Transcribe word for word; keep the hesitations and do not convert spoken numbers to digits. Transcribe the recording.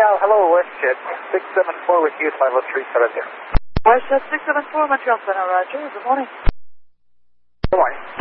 Uh, hello, WestJet six seven four with you, five oh three seven zero. WestJet six seven four, Montreal Center, Roger. Good morning. Good morning.